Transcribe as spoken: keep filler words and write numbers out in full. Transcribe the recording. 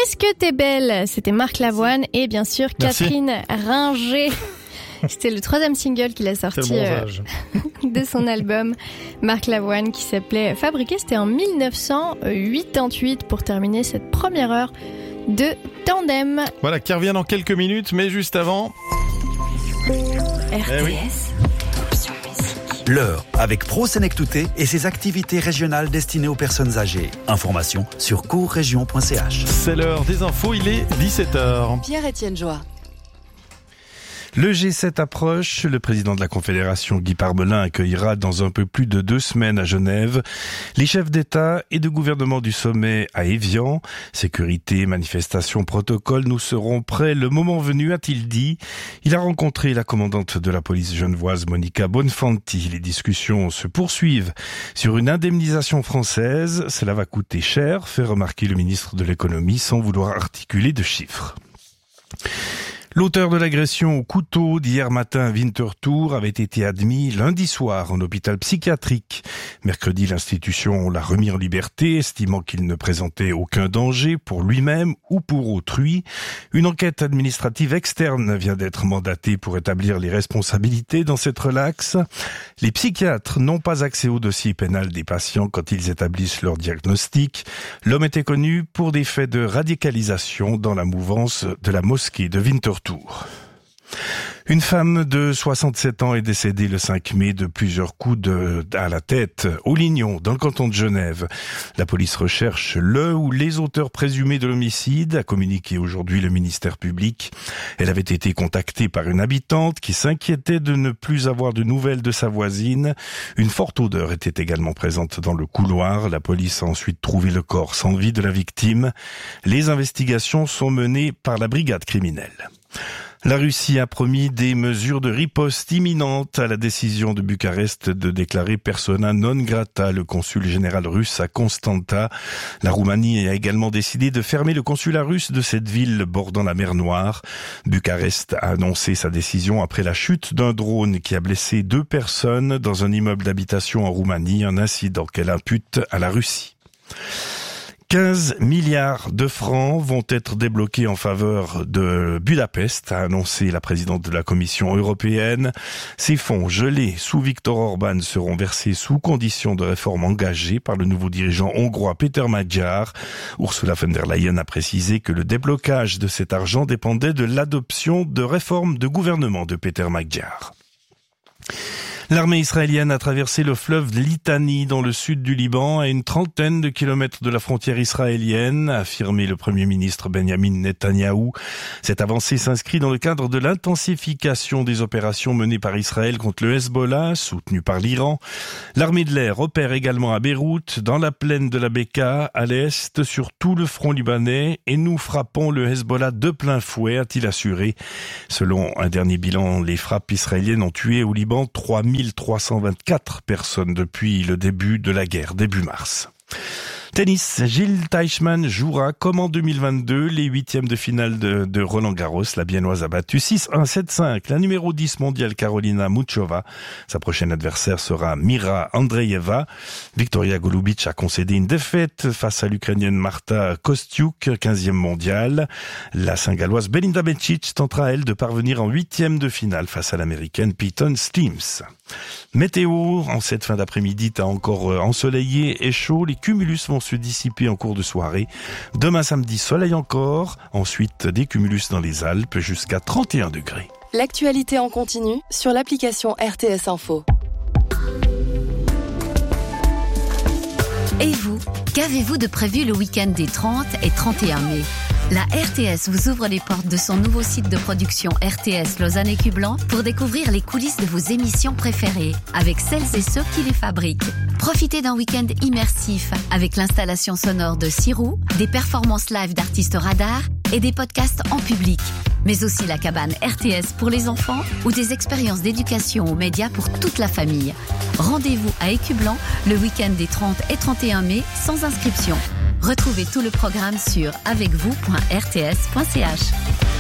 Qu'est-ce que t'es belle? C'était Marc Lavoine et bien sûr Merci. Catherine Ringer. C'était le troisième single qu'il a sorti euh, de son album Marc Lavoine qui s'appelait Fabriqué. C'était en dix-neuf cent quatre-vingt-huit pour terminer cette première heure de Tandem. Voilà, qui revient dans quelques minutes, mais juste avant... R T S. Eh oui. L'heure avec Pro Senectouté et ses activités régionales destinées aux personnes âgées. Information sur courregion point c h. C'est l'heure des infos, il est dix-sept heures. Pierre-Étienne Joie. Le G sept approche. Le président de la Confédération, Guy Parmelin, accueillera dans un peu plus de deux semaines à Genève les chefs d'État et de gouvernement du sommet à Évian. Sécurité, manifestations, protocole, nous serons prêts le moment venu, a-t-il dit. Il a rencontré la commandante de la police genevoise, Monica Bonfanti. Les discussions se poursuivent sur une indemnisation française. Cela va coûter cher, fait remarquer le ministre de l'économie sans vouloir articuler de chiffres. L'auteur de l'agression au couteau d'hier matin à Winterthur avait été admis lundi soir en hôpital psychiatrique. Mercredi, l'institution l'a remis en liberté, estimant qu'il ne présentait aucun danger pour lui-même ou pour autrui. Une enquête administrative externe vient d'être mandatée pour établir les responsabilités dans cette relaxe. Les psychiatres n'ont pas accès au dossier pénal des patients quand ils établissent leur diagnostic. L'homme était connu pour des faits de radicalisation dans la mouvance de la mosquée de Winterthur. Une femme de soixante-sept ans est décédée le cinq mai de plusieurs coups de, à la tête au Lignon, dans le canton de Genève. La police recherche le ou les auteurs présumés de l'homicide, a communiqué aujourd'hui le ministère public. Elle avait été contactée par une habitante qui s'inquiétait de ne plus avoir de nouvelles de sa voisine. Une forte odeur était également présente dans le couloir. La police a ensuite trouvé le corps sans vie de la victime. Les investigations sont menées par la brigade criminelle. La Russie a promis des mesures de riposte imminentes à la décision de Bucarest de déclarer persona non grata le consul général russe à Constanta. La Roumanie a également décidé de fermer le consulat russe de cette ville bordant la mer Noire. Bucarest a annoncé sa décision après la chute d'un drone qui a blessé deux personnes dans un immeuble d'habitation en Roumanie, un incident qu'elle impute à la Russie. quinze milliards de francs vont être débloqués en faveur de Budapest, a annoncé la présidente de la Commission européenne. Ces fonds gelés sous Viktor Orban seront versés sous condition de réforme engagée par le nouveau dirigeant hongrois Péter Magyar. Ursula von der Leyen a précisé que le déblocage de cet argent dépendait de l'adoption de réformes de gouvernement de Péter Magyar. L'armée israélienne a traversé le fleuve Litani dans le sud du Liban à une trentaine de kilomètres de la frontière israélienne, a affirmé le Premier ministre Benjamin Netanyahou. Cette avancée s'inscrit dans le cadre de l'intensification des opérations menées par Israël contre le Hezbollah, soutenu par l'Iran. L'armée de l'air opère également à Beyrouth, dans la plaine de la Beka, à l'est, sur tout le front libanais, et nous frappons le Hezbollah de plein fouet, a-t-il assuré. Selon un dernier bilan, les frappes israéliennes ont tué au Liban trois mille trois cent vingt-quatre personnes depuis le début de la guerre, début mars. Tennis, Gilles Teichmann jouera comme en deux mille vingt-deux les huitièmes de finale de, de Roland-Garros. La Biennoise a battu six un sept cinq la numéro dix mondiale Karolina Muchova. Sa prochaine adversaire sera Mira Andreeva. Victoria Golubic a concédé une défaite face à l'Ukrainienne Marta Kostyuk, quinzième mondiale. La Saint-Galloise Belinda Bencic tentera, elle, de parvenir en huitième de finale face à l'Américaine Peyton Steems. Météo, en cette fin d'après-midi, t'as encore ensoleillé et chaud. Les cumulus vont se dissiper en cours de soirée. Demain samedi, soleil encore. Ensuite, des cumulus dans les Alpes jusqu'à trente et un degrés. L'actualité en continu sur l'application R T S Info. Et vous, qu'avez-vous de prévu le week-end des trente et trente et un mai ? La R T S vous ouvre les portes de son nouveau site de production R T S Lausanne et Cublan pour découvrir les coulisses de vos émissions préférées avec celles et ceux qui les fabriquent. Profitez d'un week-end immersif avec l'installation sonore de Sirou, des performances live d'artistes radars et des podcasts en public. Mais aussi la cabane R T S pour les enfants ou des expériences d'éducation aux médias pour toute la famille. Rendez-vous à Écublan le week-end des trente et trente et un mai sans inscription. Retrouvez tout le programme sur avec vous point r t s point c h.